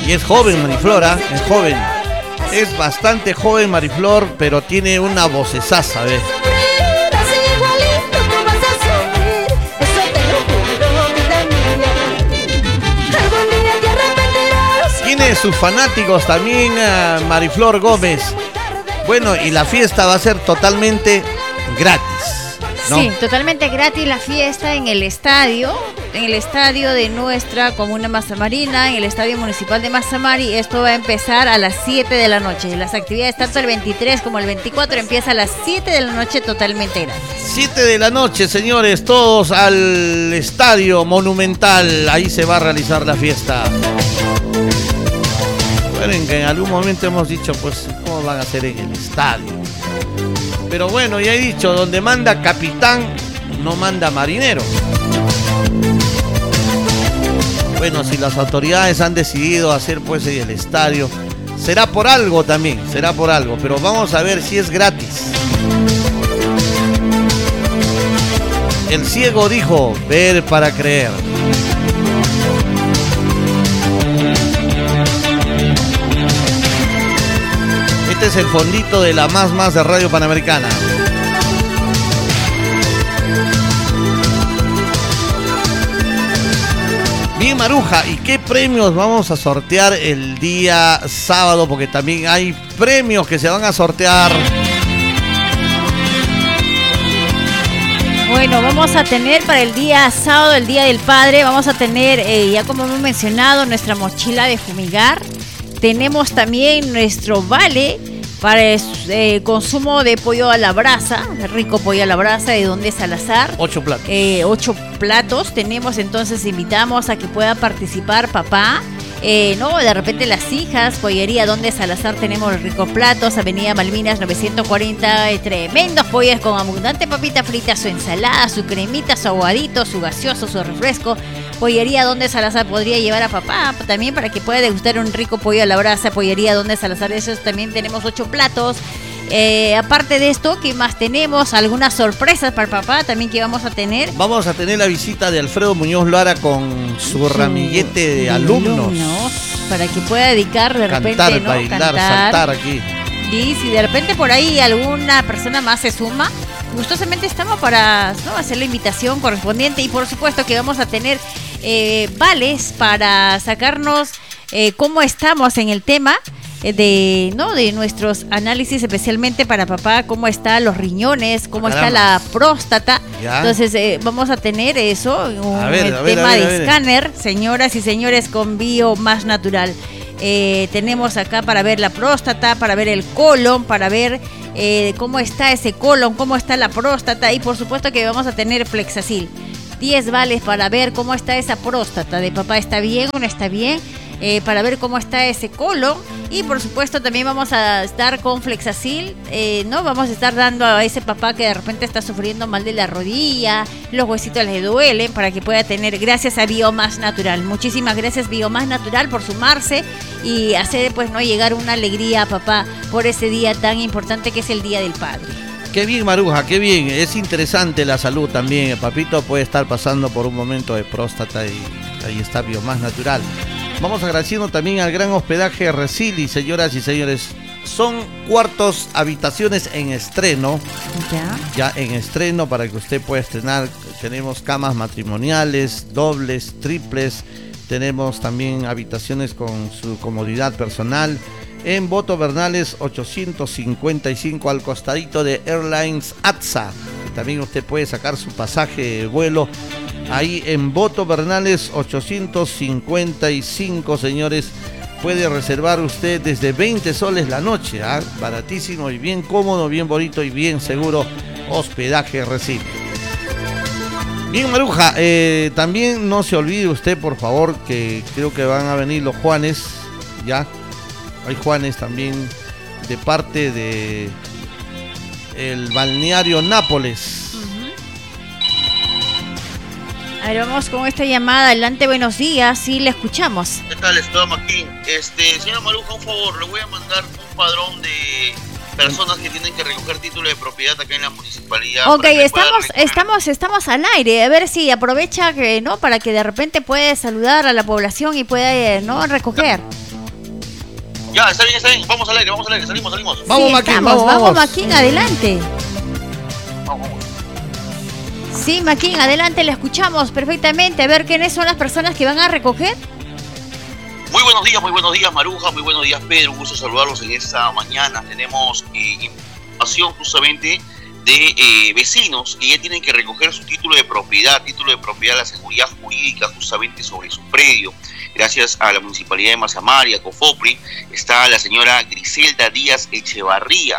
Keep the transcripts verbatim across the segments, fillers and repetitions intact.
Y es joven Mariflora, es joven. Es bastante joven Mariflor, pero tiene una vocesaza, ¿ves? Tiene sus fanáticos también, uh, Mariflor Gómez. Bueno, y la fiesta va a ser totalmente gratis, ¿no? Sí, totalmente gratis la fiesta en el estadio, en el estadio de nuestra comuna Mazamarina, en el estadio municipal de Mazamari. Esto va a empezar a las siete de la noche. Las actividades tanto el veintitrés como el veinticuatro empieza a las siete de la noche totalmente gratis. siete de la noche, señores, todos al estadio monumental. Ahí se va a realizar la fiesta. Recuerden que en algún momento hemos dicho, pues, ¿cómo van a hacer en el estadio? Pero bueno, ya he dicho, donde manda capitán, no manda marinero. Bueno, si las autoridades han decidido hacer, pues, en el estadio, será por algo también, será por algo. Pero vamos a ver si es gratis. El ciego dijo, ver para creer. Este es el fondito de la Más Más de Radio Panamericana. Bien, Maruja, ¿y qué premios vamos a sortear el día sábado? Porque también hay premios que se van a sortear. Bueno, vamos a tener para el día sábado, el Día del Padre, vamos a tener, eh, ya como hemos mencionado, nuestra mochila de fumigar. Tenemos también nuestro vale para el eh, consumo de pollo a la brasa, rico pollo a la brasa de Donde Salazar. Ocho platos. Eh, ocho platos tenemos, entonces invitamos a que pueda participar papá. Eh, no, de repente las hijas, pollería Donde Salazar, tenemos ricos platos, Avenida Malvinas novecientos cuarenta, eh, tremendos pollos con abundante papita frita, su ensalada, su cremita, su aguadito, su gaseoso, su refresco. Pollería Donde Salazar podría llevar a papá también para que pueda degustar un rico pollo a la brasa. Pollería Donde Salazar, esos también tenemos ocho platos. Eh, aparte de esto, ¿qué más tenemos? Algunas sorpresas para papá también que vamos a tener. Vamos a tener la visita de Alfredo Muñoz Lara con su, su ramillete de, de alumnos. alumnos. Para que pueda dedicar de Cantar, repente, ¿no? bailar, Cantar. saltar aquí. Y si de repente por ahí alguna persona más se suma, gustosamente estamos para, ¿no?, hacer la invitación correspondiente. Y por supuesto que vamos a tener eh, vales para sacarnos eh, cómo estamos en el tema de, ¿no?, de nuestros análisis, especialmente para papá, cómo están los riñones, cómo Caramba. está la próstata. ¿Ya? Entonces eh, vamos a tener eso, un a ver, el a ver, tema a ver, de a ver. escáner, señoras y señores, con Bio Más Natural. Eh, tenemos acá para ver la próstata, para ver el colon, para ver eh, cómo está ese colon, cómo está la próstata, y por supuesto que vamos a tener Flexacil. diez vales para ver cómo está esa próstata de papá, está bien o no está bien, eh, para ver cómo está ese colon. Y por supuesto también vamos a estar con Flexacil, eh, ¿no? Vamos a estar dando a ese papá que de repente está sufriendo mal de la rodilla, los huesitos le duelen, para que pueda tener, gracias a Biomás Natural. Muchísimas gracias Biomás Natural por sumarse y hacer, pues, no llegar una alegría a papá por ese día tan importante que es el Día del Padre. Qué bien, Maruja, qué bien. Es interesante la salud también. El papito puede estar pasando por un momento de próstata y ahí está Biomás Natural. Vamos agradeciendo también al gran hospedaje Resili, señoras y señores. Son cuartos, habitaciones en estreno. Ya. Ya en estreno para que usted pueda estrenar. Tenemos camas matrimoniales, dobles, triples. Tenemos también habitaciones con su comodidad personal. En Boto Bernales ochocientos cincuenta y cinco, al costadito de Airlines A T S A. También usted puede sacar su pasaje de vuelo ahí en Boto Bernales ochocientos cincuenta y cinco, señores. Puede reservar usted desde veinte soles la noche, ¿eh? Baratísimo y bien cómodo, bien bonito y bien seguro. Hospedaje Recibe. Bien, Maruja, eh, también no se olvide usted, por favor, que creo que van a venir los Juanes, ya. Hay Juanes también de parte de el balneario Nápoles. A ver, vamos con esta llamada. Adelante, buenos días. Sí, le escuchamos. ¿Qué tal? Estoy aquí. Este, señora Maruja, un favor, le voy a mandar un padrón de personas que tienen que recoger título de propiedad acá en la municipalidad. Ok, estamos, estamos, estamos al aire. A ver si aprovecha que, ¿no?, para que de repente pueda saludar a la población y pueda, ¿no?, recoger. Ya, está bien, está bien. Vamos al aire, vamos al aire. Salimos, salimos. Vamos, Sí, Maquín, estamos. vamos, Vamos, vamos. Maquín, adelante. Vamos, vamos. Sí, Maquín, adelante, le escuchamos perfectamente. A ver, ¿quiénes son las personas que van a recoger? Muy buenos días, muy buenos días, Maruja. Muy buenos días, Pedro. Un gusto saludarlos en esta mañana. Tenemos eh, información justamente de eh, vecinos que ya tienen que recoger su título de propiedad, título de propiedad, la seguridad jurídica justamente sobre su predio. Gracias a la Municipalidad de Mazamari, a COFOPRI, está la señora Griselda Díaz Echevarría,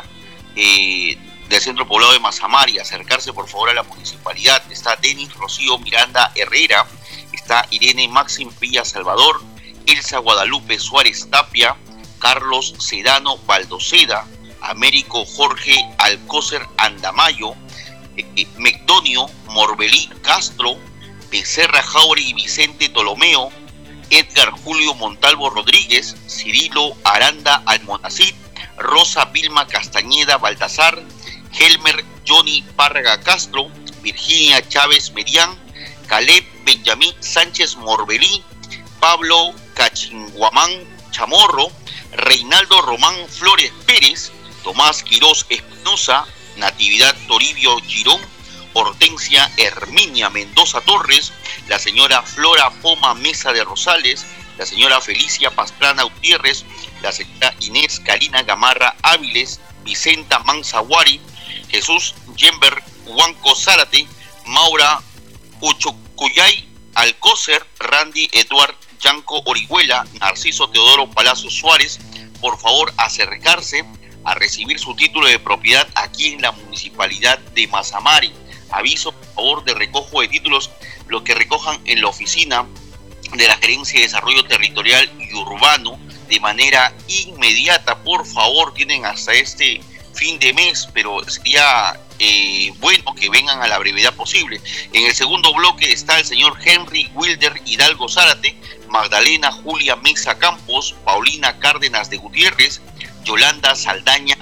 eh, del Centro Poblado de Mazamari. Acercarse por favor a la Municipalidad. Está Denis Rocío Miranda Herrera, está Irene Máxim Villa Salvador, Elsa Guadalupe Suárez Tapia, Carlos Sedano Baldoceda, Américo Jorge Alcócer Andamayo, eh, Mecdonio Morbelí Castro, Becerra Jauregui Vicente Tolomeo, Edgar Julio Montalvo Rodríguez, Cirilo Aranda Almonacid, Rosa Vilma Castañeda Baltasar, Helmer Johnny Párraga Castro, Virginia Chávez Medián, Caleb Benjamín Sánchez Morbelí, Pablo Cachinguamán Chamorro, Reinaldo Román Flores Pérez, Tomás Quirós Espinosa, Natividad Toribio Girón, Hortensia Herminia Mendoza Torres, la señora Flora Poma Mesa de Rosales, la señora Felicia Pastrana Gutiérrez, la señora Inés Karina Gamarra Áviles, Vicenta Manzaguari, Jesús Jember Huanco Zárate, Maura Uchucuyay Alcócer, Randy Eduard Yanco Orihuela, Narciso Teodoro Palacio Suárez. Por favor, acercarse a recibir su título de propiedad aquí en la Municipalidad de Mazamari. Aviso, por favor, de recojo de títulos, lo que recojan en la oficina de la Gerencia de Desarrollo Territorial y Urbano de manera inmediata. Por favor, tienen hasta este fin de mes, pero sería eh, bueno que vengan a la brevedad posible. En el segundo bloque está el señor Henry Wilder Hidalgo Zárate, Magdalena Julia Mesa Campos, Paulina Cárdenas de Gutiérrez, Yolanda Saldaña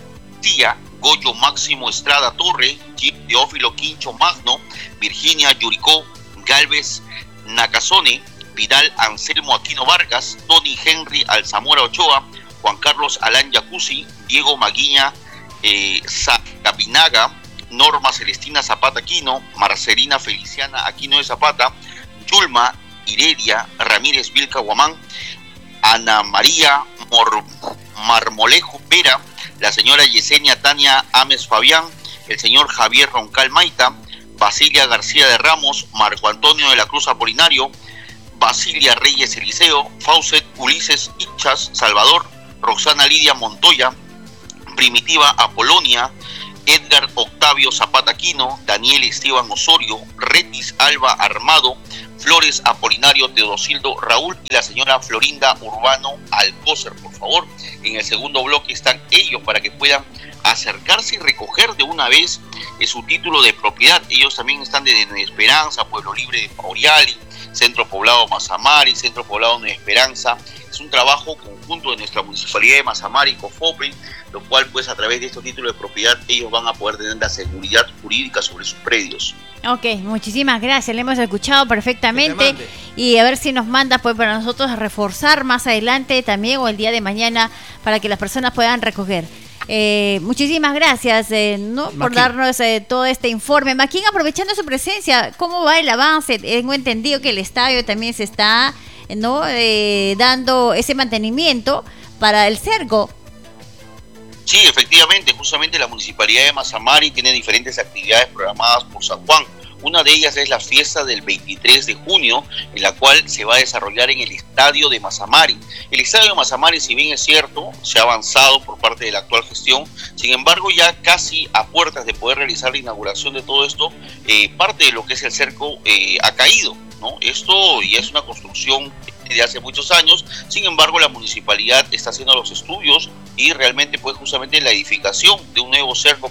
Tía, Goyo Máximo Estrada Torre, Teófilo Quincho Magno, Virginia Yuricó Galvez Nakazone, Vidal Anselmo Aquino Vargas, Tony Henry Alzamora Ochoa, Juan Carlos Alán Yacusi, Diego Maguiña eh, Zapinaga, Norma Celestina Zapata Aquino, Marcelina Feliciana Aquino de Zapata, Yulma Iredia Ramírez Vilca Guamán, Ana María Mor Marmolejo Vera, la señora Yesenia Tania Ames Fabián, el señor Javier Roncal Maita, Basilia García de Ramos, Marco Antonio de la Cruz Apolinario, Basilia Reyes Eliseo, Faucet Ulises Ichas Salvador, Roxana Lidia Montoya, Primitiva Apolonia, Edgar Octavio Zapata Aquino, Daniel Esteban Osorio, Retis Alba Armado, Flores Apolinario Teodosildo Raúl y la señora Florinda Urbano Alcócer. Por favor, en el segundo bloque están ellos para que puedan acercarse y recoger de una vez eh, su título de propiedad. Ellos también están de Nueva Esperanza, Pueblo Libre de Pauriali, Centro Poblado Mazamari, Centro Poblado Nueva Esperanza. Es un trabajo conjunto de nuestra Municipalidad de Mazamari y COFOPRI, lo cual pues a través de estos títulos de propiedad ellos van a poder tener la seguridad jurídica sobre sus predios. Ok, muchísimas gracias, le hemos escuchado perfectamente y a ver si nos manda pues para nosotros reforzar más adelante también o el día de mañana para que las personas puedan recoger. Eh, muchísimas gracias eh, ¿no? por Maquín. darnos eh, todo este informe. Maquín, aprovechando su presencia, ¿cómo va el avance? Tengo entendido que el estadio también se está ¿no? eh, dando ese mantenimiento para el cerco. Sí, efectivamente, justamente la Municipalidad de Mazamari tiene diferentes actividades programadas por San Juan. Una de ellas es la fiesta del veintitrés de junio, en la cual se va a desarrollar en el estadio de Mazamari. El estadio de Mazamari, si bien es cierto, se ha avanzado por parte de la actual gestión, sin embargo ya casi a puertas de poder realizar la inauguración de todo esto, eh, parte de lo que es el cerco eh, ha caído, ¿no? Esto ya es una construcción de hace muchos años, sin embargo la municipalidad está haciendo los estudios y realmente pues justamente la edificación de un nuevo cerco perimétrico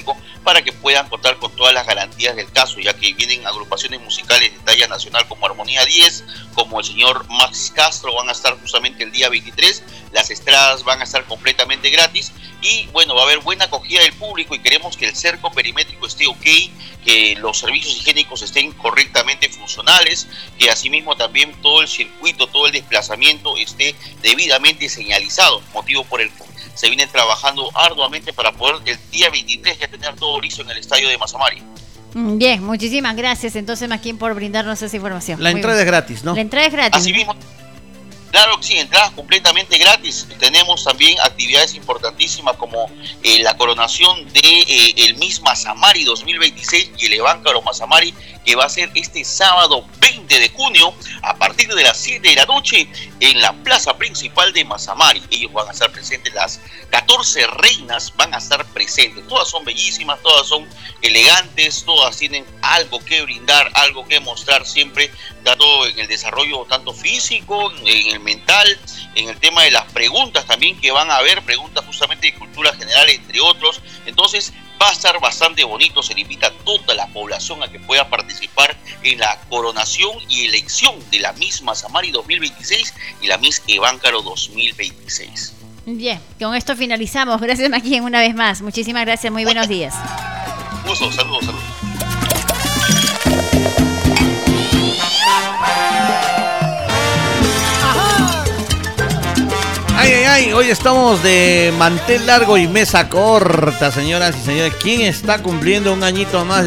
público para que puedan contar con todas las garantías del caso, ya que vienen agrupaciones musicales de talla nacional como Armonía diez, como el señor Max Castro, van a estar justamente el día veintitrés, las entradas van a estar completamente gratis y bueno, va a haber buena acogida del público y queremos que el cerco perimétrico esté ok, que los servicios higiénicos estén correctamente funcionales, que asimismo también todo el circuito, todo el desplazamiento esté debidamente señalizado, motivo por el que se viene trabajando arduamente para poder el día veintitrés ya tener todo listo en el estadio de Mazamari. Bien, muchísimas gracias entonces, Maquín, por brindarnos esa información. La Muy entrada bien. es gratis, ¿no? La entrada es gratis. Asimismo, claro que sí, entradas completamente gratis. Tenemos también actividades importantísimas como eh, la coronación de eh, el Miss Mazamari dos mil veintiséis y el Eváncaro Mazamari, que va a ser este sábado veinte de junio a partir de las siete de la noche en la plaza principal de Mazamari. Ellos van a estar presentes, las catorce reinas van a estar presentes. Todas son bellísimas, todas son elegantes, todas tienen algo que brindar, algo que mostrar siempre, tanto en el desarrollo tanto físico, en el mental, en el tema de las preguntas también que van a haber, preguntas justamente de cultura general, entre otros. Entonces va a estar bastante bonito, se le invita a toda la población a que pueda participar en la coronación y elección de la Miss Mazamari dos mil veintiséis y la Miss Eváncaro dos mil veintiséis. Bien, con esto finalizamos. Gracias, Maquín, una vez más. Muchísimas gracias, muy buenos días. Gusto, saludos, saludos. Ay, ay, ay, hoy estamos de mantel largo y mesa corta, señoras y señores. ¿Quién está cumpliendo un añito más